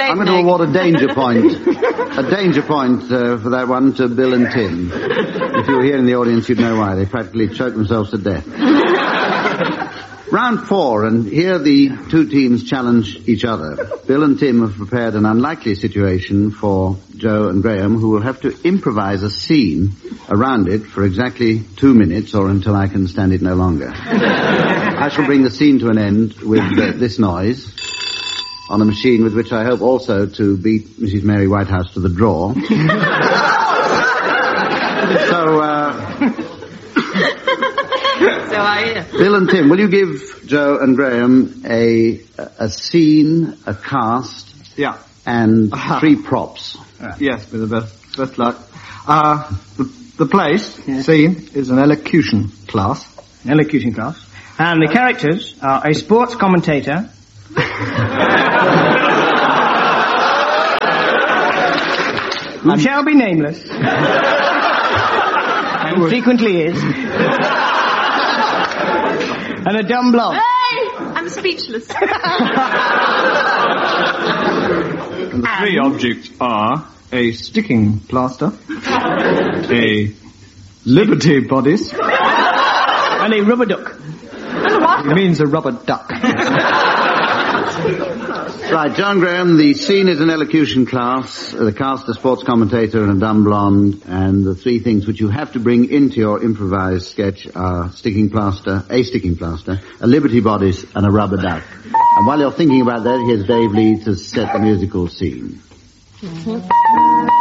late, I'm going to award a danger point. A danger point for that one to Bill and Tim. If you were here in the audience, you'd know why. They practically choked themselves to death. Round 4, and here the two teams challenge each other. Bill and Tim have prepared an unlikely situation for Joe and Graham, who will have to improvise a scene around it for exactly 2 minutes, or until I can stand it no longer. I shall bring the scene to an end with this noise on a machine with which I hope also to beat Mrs. Mary Whitehouse to the draw. Bill and Tim, will you give Joe and Graham a scene, a cast, and 3 props? Yes, with the best luck. The place, scene, is an elocution class. Elocution class. And the characters are a sports commentator, who shall be nameless, and frequently is, and a dumb blob. Hey! I'm speechless. And the 3 objects are a sticking plaster, a Liberty bodice, and a rubber duck. And what? It means a rubber duck. Right, John Graham, the scene is an elocution class, the cast a sports commentator and a dumb blonde, and the 3 things which you have to bring into your improvised sketch are a sticking plaster, a Liberty bodice, and a rubber duck. And while you're thinking about that, here's Dave Lee to set the musical scene.